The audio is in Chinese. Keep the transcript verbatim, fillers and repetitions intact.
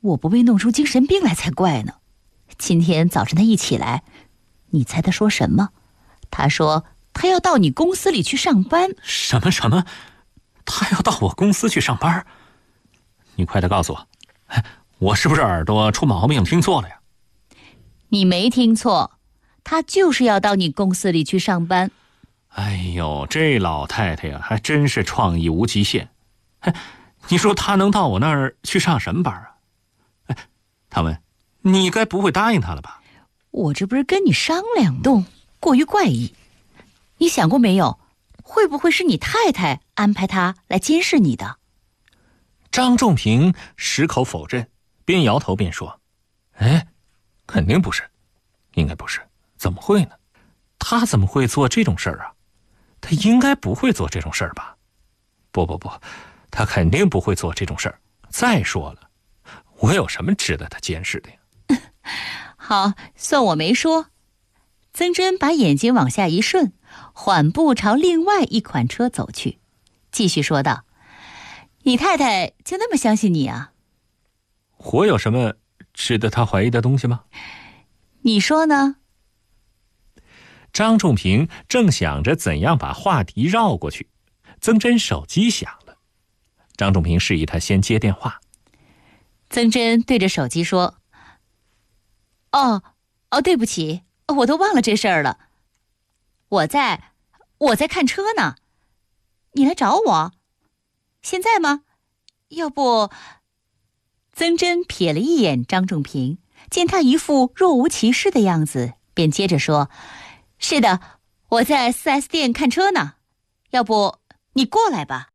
我不被弄出精神病来才怪呢。今天早晨他一起来，你猜他说什么？他说他要到你公司里去上班。 什么什么？他要到我公司去上班？你快点告诉我，我是不是耳朵出毛病听错了呀？ 你没听错，他就是要到你公司里去上班。 哎呦，这老太太呀，还真是创意无极限。哎，你说她能到我那儿去上什么班啊？哎，唐文，你该不会答应她了吧？ 我这不是跟你商量动，过于怪异。你想过没有，会不会是你太太安排她来监视你的？ 张仲平矢口否认，边摇头边说：哎，肯定不是，应该不是，怎么会呢？他怎么会做这种事儿啊？他应该不会做这种事儿吧？不不不，他肯定不会做这种事儿。再说了，我有什么值得他监视的呀？ 好，算我没说。曾真把眼睛往下一顺，缓步朝另外一款车走去，继续说道：你太太就那么相信你啊？ 我有什么值得他怀疑的东西吗？ 你说呢？ 张仲平正想着怎样把话题绕过去，曾真手机响了。张仲平示意他先接电话。 曾真对着手机说：哦哦，对不起，我都忘了这事儿了。我在我在看车呢，你来找我？现在吗？要不……曾真瞥了一眼张仲平，见他一副若无其事的样子，便接着说：是的，我在 四 S 店看车呢，要不你过来吧。